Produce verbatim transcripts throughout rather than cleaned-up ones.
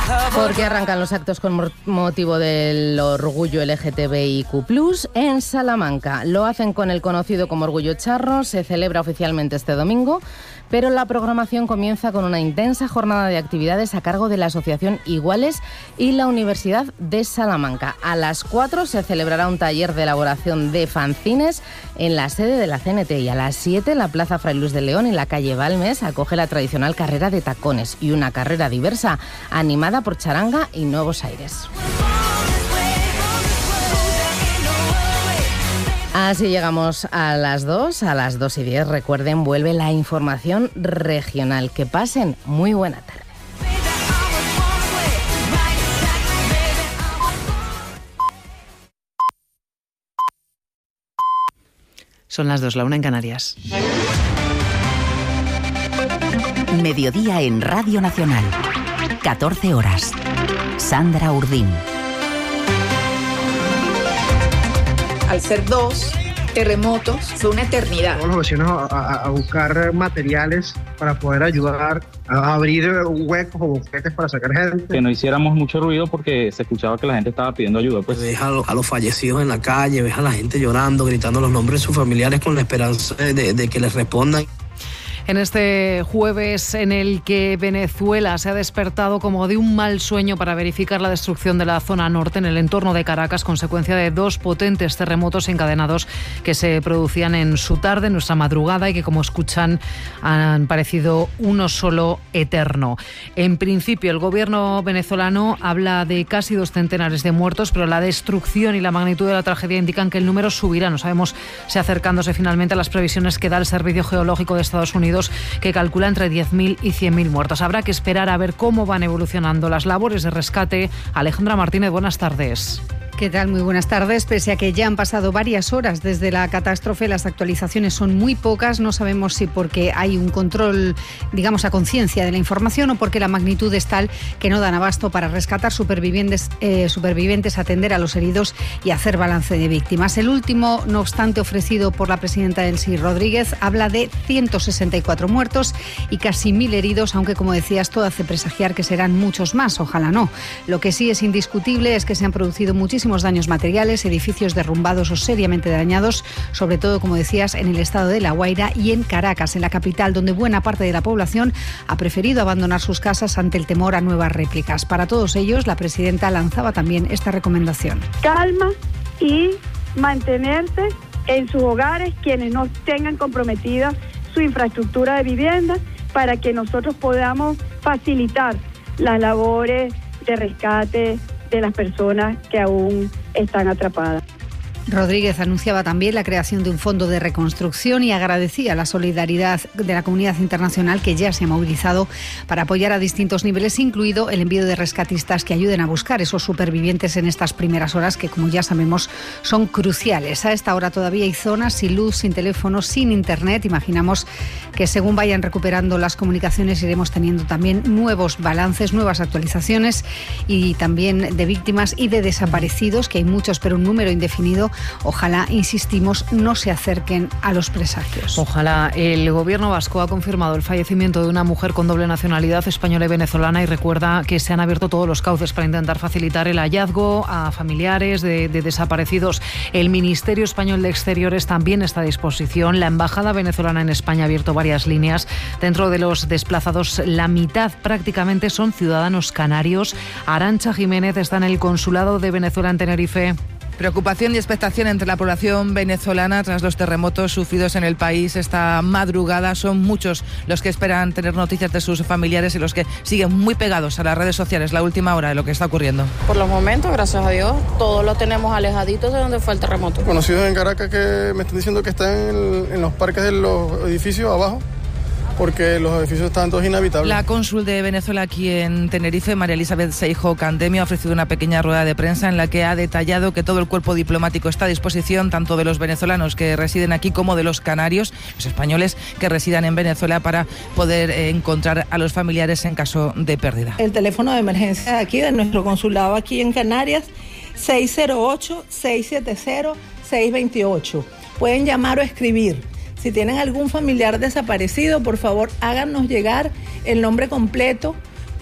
Porque arrancan los actos con motivo del orgullo L G T B I Q plus, en Salamanca. Lo hacen con el conocido como Orgullo Charro, se celebra oficialmente este domingo, pero la programación comienza con una intensa jornada de actividades a cargo de la Asociación Iguales y la Universidad de Salamanca. A las cuatro se celebrará un taller de elaboración de fanzines en la sede de la C N T y a las siete la Plaza Fray Luis de León y la calle Balmes acoge la tradicional carrera de tacones y una carrera diversa animada por charanga y nuevos aires. Así llegamos a las dos, a las dos y diez. Recuerden, vuelve la información regional. Que pasen muy buena tarde. Son las dos, la una en Canarias. Mediodía en Radio Nacional. catorce horas. Sandra Urdín. Al ser dos terremotos, fue una eternidad. Todos los vecinos a, a, a buscar materiales para poder ayudar a abrir huecos o bufetes para sacar gente. Que no hiciéramos mucho ruido porque se escuchaba que la gente estaba pidiendo ayuda. Pues ves a, lo, a los fallecidos en la calle, ves a la gente llorando, gritando los nombres de sus familiares con la esperanza de, de que les respondan. En este jueves en el que Venezuela se ha despertado como de un mal sueño para verificar la destrucción de la zona norte en el entorno de Caracas, consecuencia de dos potentes terremotos encadenados que se producían en su tarde, en nuestra madrugada, y que, como escuchan, han parecido uno solo eterno. En principio, el gobierno venezolano habla de casi dos centenares de muertos, pero la destrucción y la magnitud de la tragedia indican que el número subirá. No sabemos si acercándose finalmente a las previsiones que da el Servicio Geológico de Estados Unidos, que calcula entre diez mil y cien mil muertos. Habrá que esperar a ver cómo van evolucionando las labores de rescate. Alejandra Martínez, buenas tardes. ¿Qué tal? Muy buenas tardes. Pese a que ya han pasado varias horas desde la catástrofe, las actualizaciones son muy pocas. No sabemos si porque hay un control, digamos, a conciencia de la información o porque la magnitud es tal que no dan abasto para rescatar supervivientes, eh, supervivientes, atender a los heridos y hacer balance de víctimas. El último, no obstante, ofrecido por la presidenta Delcy Rodríguez, habla de ciento sesenta y cuatro muertos y casi mil heridos, aunque, como decías, todo hace presagiar que serán muchos más. Ojalá no. Lo que sí es indiscutible es que se han producido muchísimos daños materiales, edificios derrumbados o seriamente dañados, sobre todo, como decías, en el estado de La Guaira y en Caracas, en la capital, donde buena parte de la población ha preferido abandonar sus casas ante el temor a nuevas réplicas. Para todos ellos, la presidenta lanzaba también esta recomendación. Calma y mantenerse en sus hogares quienes no tengan comprometida su infraestructura de vivienda para que nosotros podamos facilitar las labores de rescate de las personas que aún están atrapadas. Rodríguez anunciaba también la creación de un fondo de reconstrucción y agradecía la solidaridad de la comunidad internacional que ya se ha movilizado para apoyar a distintos niveles, incluido el envío de rescatistas que ayuden a buscar esos supervivientes en estas primeras horas que, como ya sabemos, son cruciales. A esta hora todavía hay zonas sin luz, sin teléfono, sin internet. Imaginamos que según vayan recuperando las comunicaciones iremos teniendo también nuevos balances, nuevas actualizaciones y también de víctimas y de desaparecidos, que hay muchos, pero un número indefinido. Ojalá, insistimos, no se acerquen a los presagios. Ojalá. El gobierno vasco ha confirmado el fallecimiento de una mujer con doble nacionalidad española y venezolana y recuerda que se han abierto todos los cauces para intentar facilitar el hallazgo a familiares de, de desaparecidos. El Ministerio Español de Exteriores también está a disposición. La Embajada venezolana en España ha abierto varias líneas. Dentro de los desplazados, la mitad prácticamente son ciudadanos canarios. Arantxa Jiménez está en el Consulado de Venezuela en Tenerife. Preocupación y expectación entre la población venezolana tras los terremotos sufridos en el país esta madrugada. Son muchos los que esperan tener noticias de sus familiares y los que siguen muy pegados a las redes sociales la última hora de lo que está ocurriendo. Por los momentos, gracias a Dios, todos lo tenemos alejaditos de donde fue el terremoto. Conocidos en Caracas que me están diciendo que están en, en los parques de los edificios abajo, porque los edificios están todos inhabitables. La cónsul de Venezuela aquí en Tenerife, María Elizabeth Seijo Candemio, ha ofrecido una pequeña rueda de prensa en la que ha detallado que todo el cuerpo diplomático está a disposición tanto de los venezolanos que residen aquí como de los canarios, los españoles que residan en Venezuela, para poder eh, encontrar a los familiares en caso de pérdida. El teléfono de emergencia aquí de nuestro consulado aquí en Canarias, seis cero ocho, seis siete cero, seis dos ocho. Pueden llamar o escribir. Si tienen algún familiar desaparecido, por favor, háganos llegar el nombre completo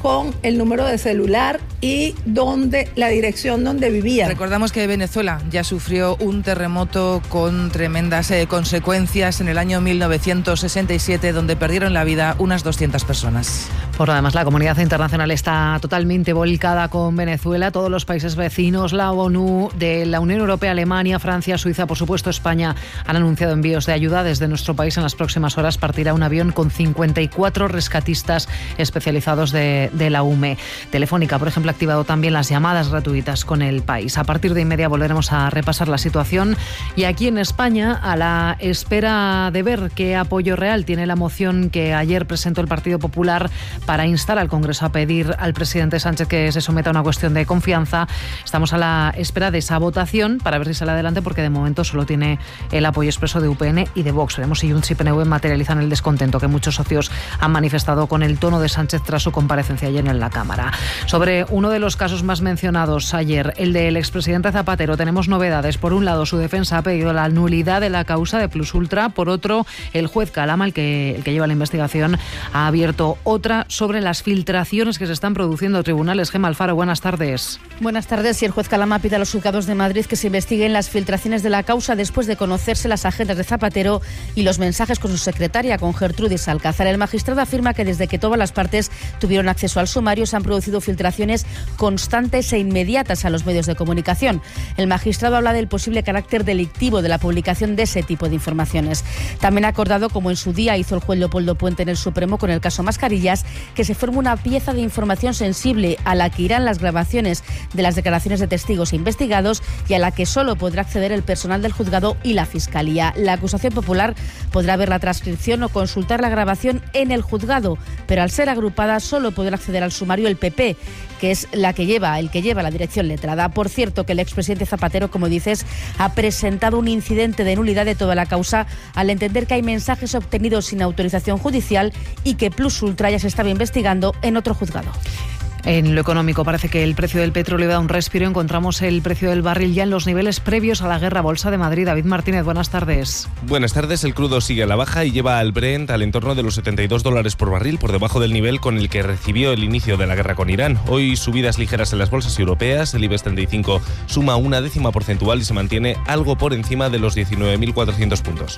con el número de celular y donde, la dirección donde vivía. Recordamos que Venezuela ya sufrió un terremoto con tremendas eh, consecuencias en el año mil novecientos sesenta y siete, donde perdieron la vida unas doscientas personas. Por lo demás, la comunidad internacional está totalmente volcada con Venezuela. Todos los países vecinos, la ONU, de la Unión Europea, Alemania, Francia, Suiza, por supuesto España, han anunciado envíos de ayuda. Desde nuestro país en las próximas horas partirá un avión con cincuenta y cuatro rescatistas especializados de, de la U M E. Telefónica, por ejemplo, ha activado también las llamadas gratuitas con el país. A partir de inmediato volveremos a repasar la situación. Y aquí en España, a la espera de ver qué apoyo real tiene la moción que ayer presentó el Partido Popular para instar al Congreso a pedir al presidente Sánchez que se someta a una cuestión de confianza, estamos a la espera de esa votación para ver si sale adelante, porque de momento solo tiene el apoyo expreso de U P N y de Vox. Veremos si Junts y P N V materializan el descontento que muchos socios han manifestado con el tono de Sánchez tras su comparecencia ayer en la Cámara. Sobre uno de los casos más mencionados ayer, el del expresidente Zapatero, tenemos novedades. Por un lado, su defensa ha pedido la nulidad de la causa de Plus Ultra. Por otro, el juez Calama, el que, el que lleva la investigación, ha abierto otra sobre las filtraciones que se están produciendo en tribunales. Gemma Alfaro, buenas tardes. Buenas tardes. Y el juez Calama pide a los juzgados de Madrid que se investiguen las filtraciones de la causa después de conocerse las agendas de Zapatero y los mensajes con su secretaria, con Gertrudis Alcázar. El magistrado afirma que desde que todas las partes tuvieron acceso al sumario se han producido filtraciones constantes e inmediatas a los medios de comunicación. El magistrado habla del posible carácter delictivo de la publicación de ese tipo de informaciones. También ha acordado, como en su día hizo el juez Leopoldo Puente en el Supremo con el caso Mascarillas, que se forme una pieza de información sensible a la que irán las grabaciones de las declaraciones de testigos e investigados y a la que solo podrá acceder el personal del juzgado y la Fiscalía. La acusación popular podrá ver la transcripción o consultar la grabación en el juzgado, pero al ser agrupada solo podrá acceder al sumario el P P, que es la que lleva, el que lleva la dirección letrada. Por cierto, que el expresidente Zapatero, como dices, ha presentado un incidente de nulidad de toda la causa al entender que hay mensajes obtenidos sin autorización judicial y que Plus Ultra ya se estaba investigando en otro juzgado. En lo económico, parece que el precio del petróleo da un respiro. Encontramos el precio del barril ya en los niveles previos a la guerra. Bolsa de Madrid. David Martínez, buenas tardes. Buenas tardes. El crudo sigue a la baja y lleva al Brent al entorno de los setenta y dos dólares por barril, por debajo del nivel con el que recibió el inicio de la guerra con Irán. Hoy subidas ligeras en las bolsas europeas. El IBEX treinta y cinco suma una décima porcentual y se mantiene algo por encima de los diecinueve mil cuatrocientos puntos.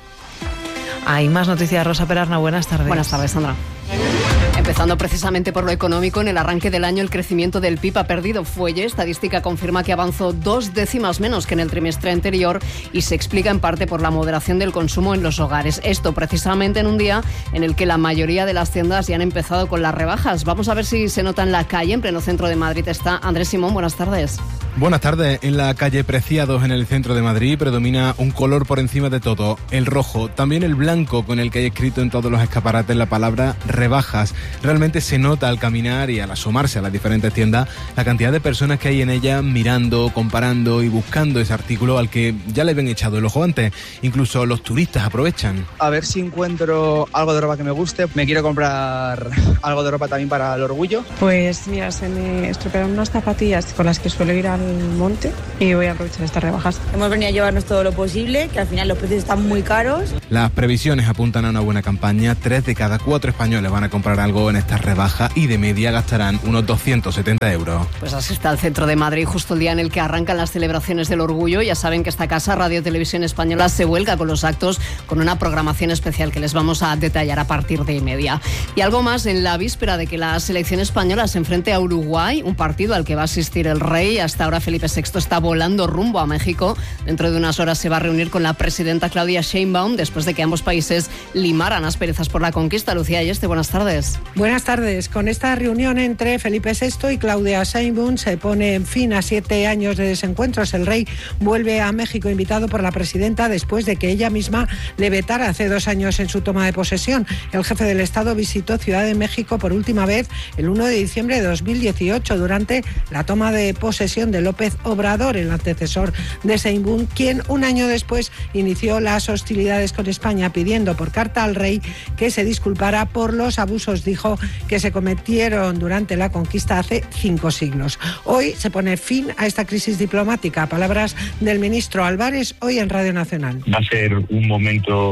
Hay más noticias. Rosa Perarna, buenas tardes. Buenas tardes, Sandra. Empezando precisamente por lo económico, en el arranque del año el crecimiento del P I B ha perdido fuelle. Estadística confirma que avanzó dos décimas menos que en el trimestre anterior y se explica en parte por la moderación del consumo en los hogares. Esto precisamente en un día en el que la mayoría de las tiendas ya han empezado con las rebajas. Vamos a ver si se nota en la calle. En pleno centro de Madrid está Andrés Simón. Buenas tardes. Buenas tardes. En la calle Preciados, en el centro de Madrid, predomina un color por encima de todo, el rojo. También el blanco, con el que hay escrito en todos los escaparates la palabra rebajas. Realmente se nota al caminar y al asomarse a las diferentes tiendas la cantidad de personas que hay en ellas mirando, comparando y buscando ese artículo al que ya le habían echado el ojo antes. Incluso los turistas aprovechan. A ver si encuentro algo de ropa que me guste. Me quiero comprar algo de ropa también para el orgullo. Pues mira, se me estropearon unas zapatillas con las que suelo ir al monte y voy a aprovechar estas rebajas. Hemos venido a llevarnos todo lo posible, que al final los precios están muy caros. Las previsiones apuntan a una buena campaña. Tres de cada cuatro españoles van a comprar algo en esta rebaja y de media gastarán unos doscientos setenta euros. Pues así está el centro de Madrid, justo el día en el que arrancan las celebraciones del orgullo. Ya saben que esta casa, Radio Televisión Española, se vuelca con los actos, con una programación especial que les vamos a detallar a partir de media. Y algo más, en la víspera de que la selección española se enfrente a Uruguay, un partido al que va a asistir el rey. Hasta ahora Felipe sexto está volando rumbo a México. Dentro de unas horas se va a reunir con la presidenta Claudia Sheinbaum después de que ambos países limaran asperezas por la conquista. Lucía Ayeste, buenas tardes. Buenas tardes. Con esta reunión entre Felipe sexto y Claudia Sheinbaum se pone en fin a siete años de desencuentros. El rey vuelve a México invitado por la presidenta después de que ella misma le vetara hace dos años en su toma de posesión. El jefe del Estado visitó Ciudad de México por última vez el primero de diciembre de dos mil dieciocho durante la toma de posesión de López Obrador, el antecesor de Sheinbaum, quien un año después inició las hostilidades con España pidiendo por carta al rey que se disculpara por los abusos, dijo, que se cometieron durante la conquista hace cinco siglos. Hoy se pone fin a esta crisis diplomática. Palabras del ministro Álvarez hoy en Radio Nacional. Va a ser un momento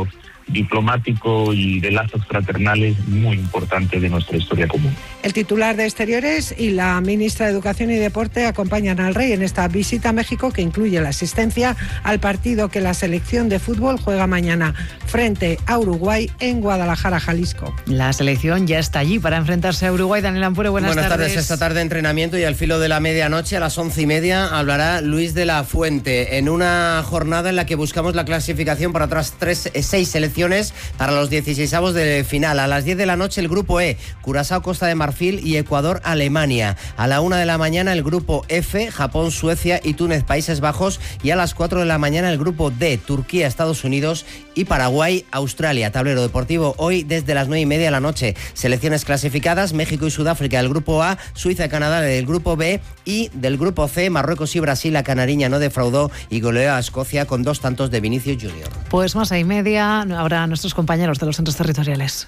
diplomático y de lazos fraternales muy importante de nuestra historia común. El titular de Exteriores y la ministra de Educación y Deporte acompañan al rey en esta visita a México, que incluye la asistencia al partido que la selección de fútbol juega mañana frente a Uruguay en Guadalajara, Jalisco. La selección ya está allí para enfrentarse a Uruguay. Daniel Ampure, buenas, buenas tardes. tardes. Esta tarde entrenamiento y al filo de la medianoche a las once y media hablará Luis de la Fuente en una jornada en la que buscamos la clasificación para otras tres, seis selecciones para los dieciseisavos de final. A las diez de la noche el grupo E, Curazao, Costa de Marfil y Ecuador, Alemania. A la una de la mañana el grupo F, Japón, Suecia y Túnez, Países Bajos. Y a las cuatro de la mañana el grupo D, Turquía, Estados Unidos y Paraguay, Australia. Tablero deportivo hoy desde las nueve y media de la noche. Selecciones clasificadas: México y Sudáfrica del grupo A, Suiza y Canadá del grupo B, y del grupo C, Marruecos y Brasil. La canariña no defraudó y goleó a Escocia con dos tantos de Vinicius Junior. Pues más y media habrá nuestros compañeros de los centros territoriales.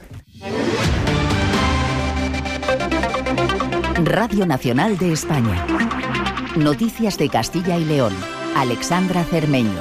Radio Nacional de España. Noticias de Castilla y León. Alexandra Cermeño.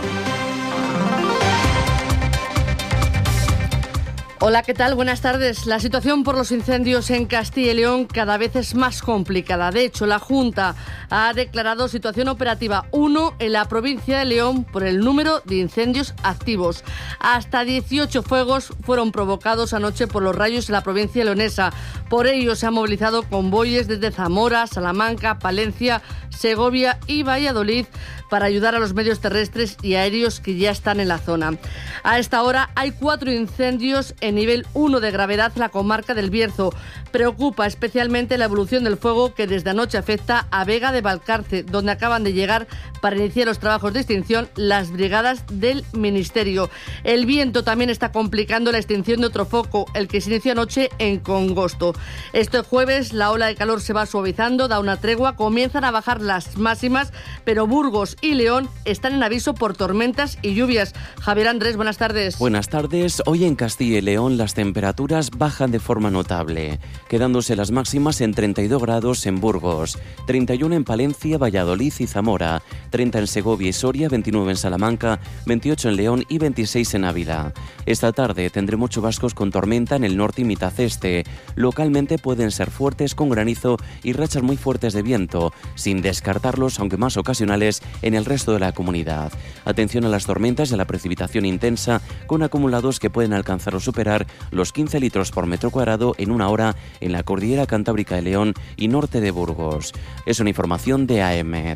Hola, ¿qué tal? Buenas tardes. La situación por los incendios en Castilla y León cada vez es más complicada. De hecho, la Junta ha declarado situación operativa uno en la provincia de León por el número de incendios activos. Hasta dieciocho fuegos fueron provocados anoche por los rayos en la provincia leonesa. Por ello se han movilizado convoyes desde Zamora, Salamanca, Palencia, Segovia y Valladolid para ayudar a los medios terrestres y aéreos que ya están en la zona. A esta hora hay cuatro incendios en nivel uno de gravedad en la comarca del Bierzo. Preocupa especialmente la evolución del fuego que desde anoche afecta a Vega de Valcarce, donde acaban de llegar para iniciar los trabajos de extinción las brigadas del Ministerio. El viento también está complicando la extinción de otro foco, el que se inició anoche en Congosto. Este jueves la ola de calor se va suavizando, da una tregua, comienzan a bajar las máximas, pero Burgos y León están en aviso por tormentas y lluvias. Javier Andrés, buenas tardes. Buenas tardes. Hoy en Castilla y León las temperaturas bajan de forma notable, quedándose las máximas en treinta y dos grados en Burgos, treinta y uno en Palencia, Valladolid y Zamora, treinta en Segovia y Soria, veintinueve en Salamanca, veintiocho en León y veintiséis en Ávila. Esta tarde tendremos chubascos con tormenta en el norte y mitad este. Localmente pueden ser fuertes con granizo y rachas muy fuertes de viento, sin descartarlos, aunque más ocasionales, en el resto de la comunidad. Atención a las tormentas y a la precipitación intensa, con acumulados que pueden alcanzar o superar los quince litros por metro cuadrado en una hora en la cordillera cantábrica de León y norte de Burgos. Es una información de AEMET.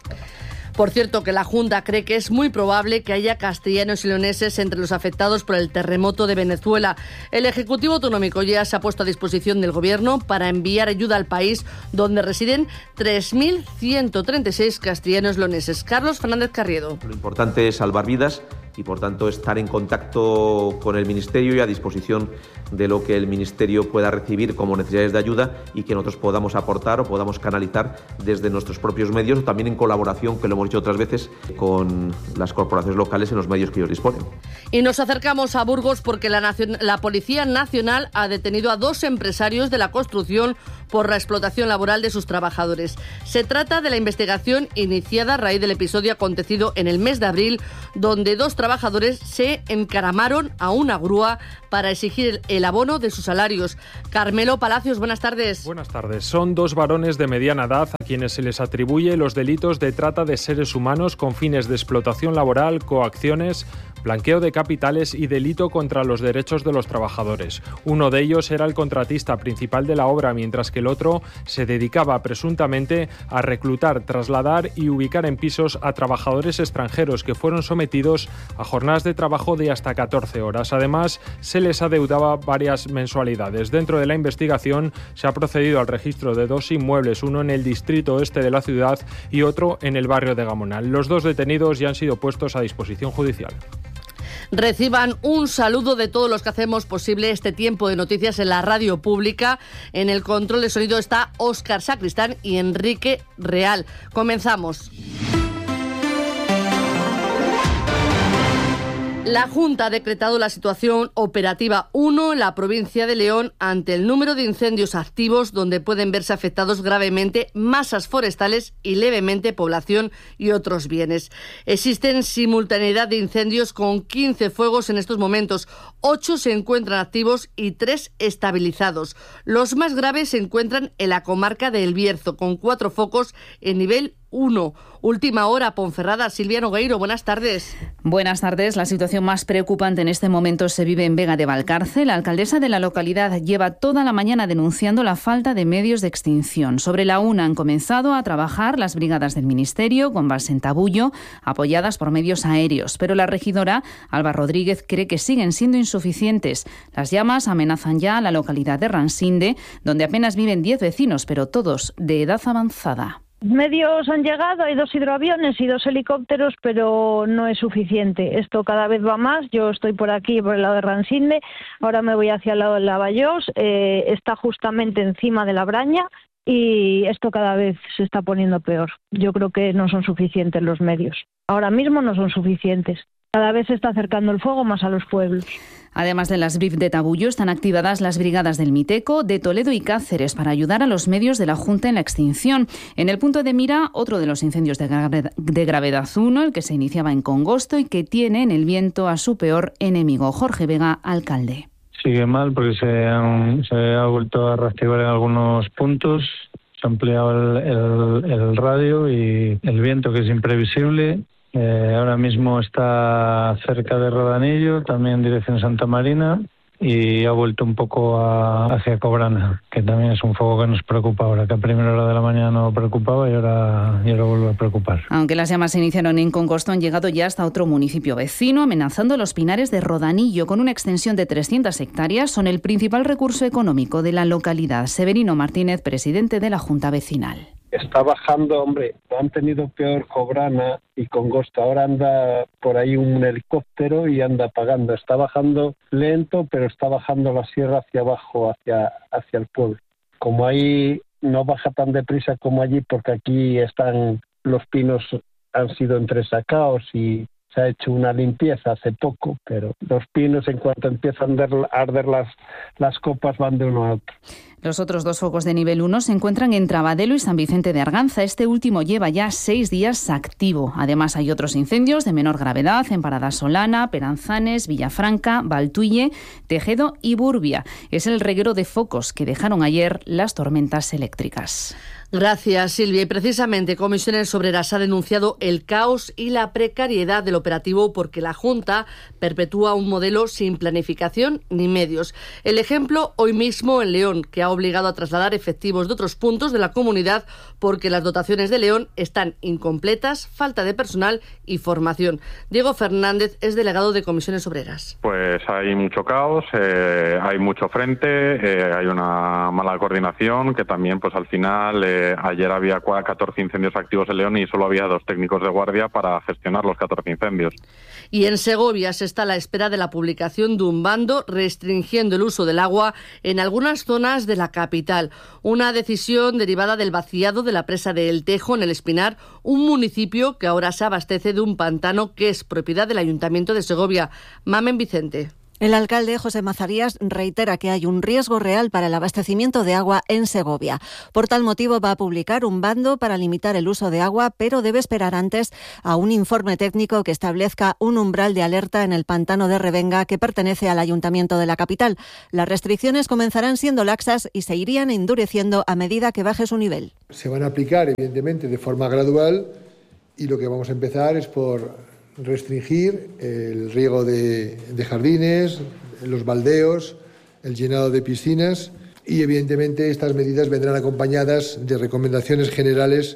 Por cierto, que la Junta cree que es muy probable que haya castellanos y leoneses entre los afectados por el terremoto de Venezuela. El Ejecutivo Autonómico ya se ha puesto a disposición del Gobierno para enviar ayuda al país, donde residen tres mil ciento treinta y seis castellanos leoneses. Carlos Fernández Carriedo. Lo importante es salvar vidas y, por tanto, estar en contacto con el Ministerio y a disposición de lo que el Ministerio pueda recibir como necesidades de ayuda y que nosotros podamos aportar o podamos canalizar desde nuestros propios medios, o también en colaboración, que lo hemos hecho otras veces, con las corporaciones locales en los medios que ellos disponen. Y nos acercamos a Burgos porque la, nacion- la Policía Nacional ha detenido a dos empresarios de la construcción por la explotación laboral de sus trabajadores. Se trata de la investigación iniciada a raíz del episodio acontecido en el mes de abril, donde dos trabajadores se encaramaron a una grúa para exigir el abono de sus salarios. Carmelo Palacios, buenas tardes. Buenas tardes. Son dos varones de mediana edad a quienes se les atribuye los delitos de trata de seres humanos con fines de explotación laboral, coacciones, blanqueo de capitales y delito contra los derechos de los trabajadores. Uno de ellos era el contratista principal de la obra, mientras que el otro se dedicaba presuntamente a reclutar, trasladar y ubicar en pisos a trabajadores extranjeros que fueron sometidos a jornadas de trabajo de hasta catorce horas. Además, se les adeudaba varias mensualidades. Dentro de la investigación se ha procedido al registro de dos inmuebles, uno en el distrito oeste de la ciudad y otro en el barrio de Gamonal. Los dos detenidos ya han sido puestos a disposición judicial. Reciban un saludo de todos los que hacemos posible este tiempo de noticias en la radio pública. En el control de sonido está Óscar Sacristán y Enrique Real. Comenzamos. La Junta ha decretado la situación operativa uno en la provincia de León ante el número de incendios activos donde pueden verse afectados gravemente masas forestales y levemente población y otros bienes. Existen simultaneidad de incendios con quince fuegos en estos momentos. ocho se encuentran activos y tres estabilizados. Los más graves se encuentran en la comarca de El Bierzo con cuatro focos en nivel uno. Última hora, Ponferrada. Silvia Nogueiro, buenas tardes. Buenas tardes. La situación más preocupante en este momento se vive en Vega de Valcarce. La alcaldesa de la localidad lleva toda la mañana denunciando la falta de medios de extinción. Sobre la una han comenzado a trabajar las brigadas del Ministerio con base en Tabullo, apoyadas por medios aéreos. Pero la regidora, Alba Rodríguez, cree que siguen siendo insuficientes. Las llamas amenazan ya a la localidad de Ransinde, donde apenas viven diez vecinos, pero todos de edad avanzada. Medios han llegado, hay dos hidroaviones y dos helicópteros, pero no es suficiente. Esto cada vez va más. Yo estoy por aquí, por el lado de Ransinde, ahora me voy hacia el lado de Lavallós, eh, está justamente encima de la Braña y esto cada vez se está poniendo peor. Yo creo que no son suficientes los medios. Ahora mismo no son suficientes. Cada vez se está acercando el fuego más a los pueblos. Además de las B R I F de Tabullo, están activadas las brigadas del Miteco, de Toledo y Cáceres para ayudar a los medios de la Junta en la extinción. En el punto de mira, otro de los incendios de gravedad, de gravedad uno, el que se iniciaba en Congosto y que tiene en el viento a su peor enemigo. Jorge Vega, alcalde. Sigue mal porque se, han, se ha vuelto a reactivar en algunos puntos. Se ha ampliado el, el, el radio y el viento, que es imprevisible. Eh, ahora mismo está cerca de Rodanillo, también en dirección Santa Marina, y ha vuelto un poco a, hacia Cobrana, que también es un fuego que nos preocupa ahora, que a primera hora de la mañana no preocupaba y ahora, y ahora vuelve a preocupar. Aunque las llamas se iniciaron en Congosto, han llegado ya hasta otro municipio vecino, amenazando los pinares de Rodanillo, con una extensión de trescientas hectáreas. Son el principal recurso económico de la localidad. Severino Martínez, presidente de la Junta Vecinal. Está bajando, hombre, han tenido peor Cobrana y Congosto. Ahora anda por ahí un helicóptero y anda apagando. Está bajando lento, pero está bajando la sierra hacia abajo, hacia, hacia el pueblo. Como ahí no baja tan deprisa como allí, porque aquí están los pinos, han sido entresacados y se ha hecho una limpieza hace poco, pero los pinos, en cuanto empiezan a arder las, las copas, van de uno a otro. Los otros dos focos de nivel uno se encuentran en Trabadelo y San Vicente de Arganza. Este último lleva ya seis días activo. Además, hay otros incendios de menor gravedad en Parada Solana, Peranzanes, Villafranca, Valtuille, Tejedo y Burbia. Es el reguero de focos que dejaron ayer las tormentas eléctricas. Gracias, Silvia. Y precisamente Comisiones Obreras ha denunciado el caos y la precariedad del operativo porque la Junta perpetúa un modelo sin planificación ni medios. El ejemplo hoy mismo en León, que ha obligado a trasladar efectivos de otros puntos de la comunidad porque las dotaciones de León están incompletas, falta de personal y formación. Diego Fernández es delegado de Comisiones Obreras. Pues hay mucho caos, eh, hay mucho frente, eh, hay una mala coordinación que también, pues al final... Eh, Ayer había catorce incendios activos en León y solo había dos técnicos de guardia para gestionar los catorce incendios. Y en Segovia se está a la espera de la publicación de un bando restringiendo el uso del agua en algunas zonas de la capital. Una decisión derivada del vaciado de la presa de El Tejo en El Espinar, un municipio que ahora se abastece de un pantano que es propiedad del Ayuntamiento de Segovia. Mamen Vicente. El alcalde José Mazarías reitera que hay un riesgo real para el abastecimiento de agua en Segovia. Por tal motivo va a publicar un bando para limitar el uso de agua, pero debe esperar antes a un informe técnico que establezca un umbral de alerta en el pantano de Revenga que pertenece al Ayuntamiento de la capital. Las restricciones comenzarán siendo laxas y se irían endureciendo a medida que baje su nivel. Se van a aplicar, evidentemente, de forma gradual y lo que vamos a empezar es por restringir el riego de, de jardines, los baldeos, el llenado de piscinas y, evidentemente, estas medidas vendrán acompañadas de recomendaciones generales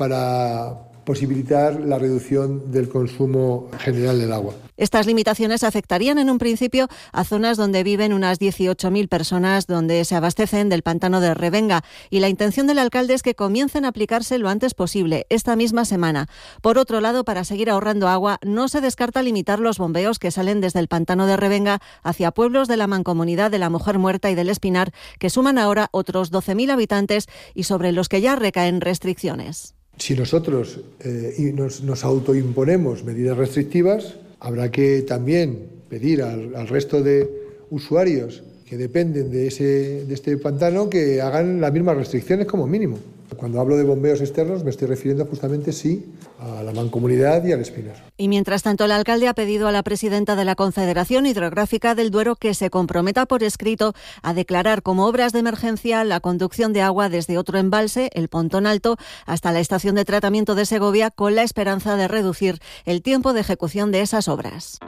para posibilitar la reducción del consumo general del agua. Estas limitaciones afectarían en un principio a zonas donde viven unas dieciocho mil personas, donde se abastecen del pantano de Revenga, y la intención del alcalde es que comiencen a aplicarse lo antes posible, esta misma semana. Por otro lado, para seguir ahorrando agua, no se descarta limitar los bombeos que salen desde el pantano de Revenga hacia pueblos de la Mancomunidad de la Mujer Muerta y del Espinar, que suman ahora otros doce mil habitantes y sobre los que ya recaen restricciones. Si nosotros eh, nos, nos autoimponemos medidas restrictivas, Habrá que también pedir al, al resto de usuarios que dependen de, ese, de este pantano que hagan las mismas restricciones como mínimo. Cuando hablo de bombeos externos me estoy refiriendo justamente, sí, a la Mancomunidad y al Espinar. Y mientras tanto, el alcalde ha pedido a la presidenta de la Confederación Hidrográfica del Duero que se comprometa por escrito a declarar como obras de emergencia la conducción de agua desde otro embalse, el Pontón Alto, hasta la estación de tratamiento de Segovia, con la esperanza de reducir el tiempo de ejecución de esas obras.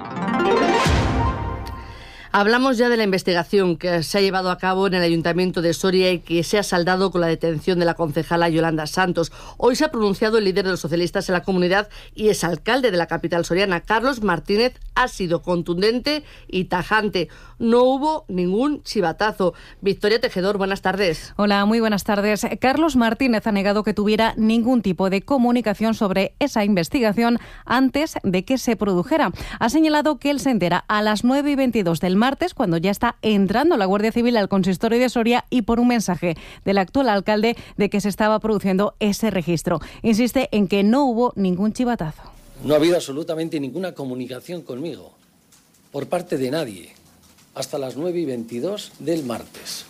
Hablamos ya de la investigación que se ha llevado a cabo en el Ayuntamiento de Soria y que se ha saldado con la detención de la concejala Yolanda Santos. Hoy se ha pronunciado el líder de los socialistas en la comunidad y exalcalde de la capital soriana, Carlos Martínez. Ha sido contundente y tajante. No hubo ningún chivatazo. Victoria Tejedor, buenas tardes. Hola, muy buenas tardes. Carlos Martínez ha negado que tuviera ningún tipo de comunicación sobre esa investigación antes de que se produjera. Ha señalado que él se entera a las nueve y veintidós del martes, cuando ya está entrando la Guardia Civil al consistorio de Soria, y por un mensaje del actual alcalde de que se estaba produciendo ese registro. Insiste en que no hubo ningún chivatazo. No ha habido absolutamente ninguna comunicación conmigo, por parte de nadie, hasta las nueve y veintidós del martes,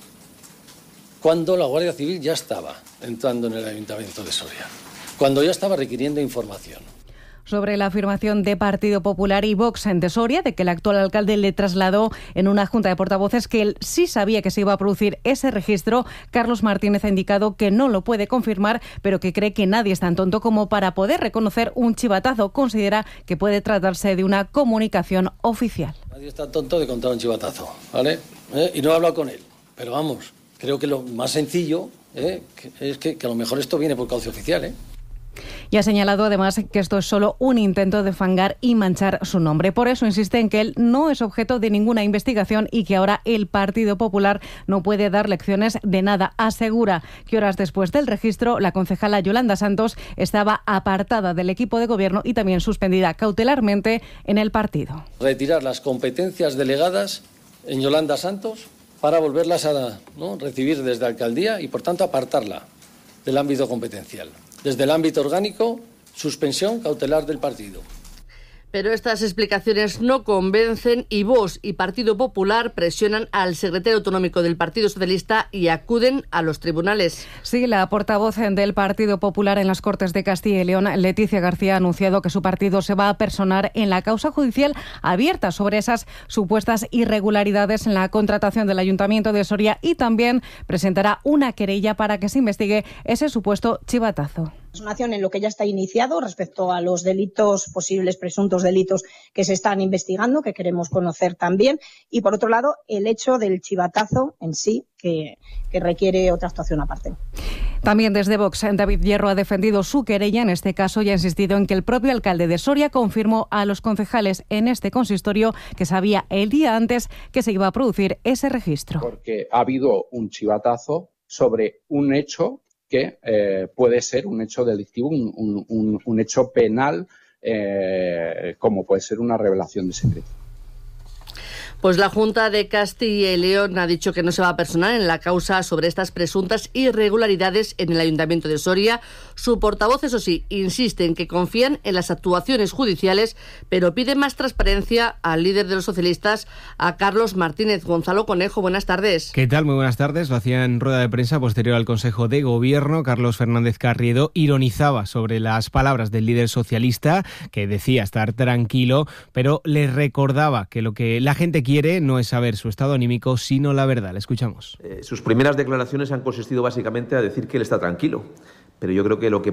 cuando la Guardia Civil ya estaba entrando en el Ayuntamiento de Soria, cuando ya estaba requiriendo información. Sobre la afirmación de Partido Popular y Vox en Soria de que el actual alcalde le trasladó en una junta de portavoces que él sí sabía que se iba a producir ese registro, Carlos Martínez ha indicado que no lo puede confirmar, pero que cree que nadie es tan tonto como para poder reconocer un chivatazo. Considera que puede tratarse de una comunicación oficial. Nadie está tonto de contar un chivatazo, ¿vale? ¿Eh? Y no he hablado con él, pero vamos, creo que lo más sencillo ¿eh? es que, que a lo mejor esto viene por cauce oficial, ¿eh? Y ha señalado además que esto es solo un intento de fangar y manchar su nombre. Por eso insiste en que él no es objeto de ninguna investigación y que ahora el Partido Popular no puede dar lecciones de nada. Asegura que horas después del registro, la concejala Yolanda Santos estaba apartada del equipo de gobierno y también suspendida cautelarmente en el partido. Retirar las competencias delegadas en Yolanda Santos para volverlas a ¿no? recibir desde la alcaldía y, por tanto, apartarla del ámbito competencial. Desde el ámbito orgánico, suspensión cautelar del partido. Pero estas explicaciones no convencen y Vox y Partido Popular presionan al secretario autonómico del Partido Socialista y acuden a los tribunales. Sí, la portavoz del Partido Popular en las Cortes de Castilla y León, Leticia García, ha anunciado que su partido se va a personar en la causa judicial abierta sobre esas supuestas irregularidades en la contratación del Ayuntamiento de Soria y también presentará una querella para que se investigue ese supuesto chivatazo. Es una acción en lo que ya está iniciado respecto a los delitos, posibles presuntos delitos que se están investigando, que queremos conocer también. Y, por otro lado, el hecho del chivatazo en sí, que, que requiere otra actuación aparte. También desde Vox, David Hierro ha defendido su querella en este caso y ha insistido en que el propio alcalde de Soria confirmó a los concejales en este consistorio que sabía el día antes que se iba a producir ese registro. Porque ha habido un chivatazo sobre un hecho que eh, puede ser un hecho delictivo, un, un, un, un hecho penal, eh, como puede ser una revelación de secreto. Pues la Junta de Castilla y León ha dicho que no se va a personar en la causa sobre estas presuntas irregularidades en el Ayuntamiento de Soria. Su portavoz, eso sí, insiste en que confían en las actuaciones judiciales, pero pide más transparencia al líder de los socialistas, a Carlos Martínez. Gonzalo Conejo, buenas tardes. ¿Qué tal? Muy buenas tardes. Lo hacía en rueda de prensa posterior al Consejo de Gobierno. Carlos Fernández Carriedo ironizaba sobre las palabras del líder socialista, que decía estar tranquilo, pero le recordaba que lo que la gente quiere quiere no es saber su estado anímico, sino la verdad. Le escuchamos. Eh, sus primeras declaraciones han consistido básicamente a decir que él está tranquilo, pero yo creo que lo que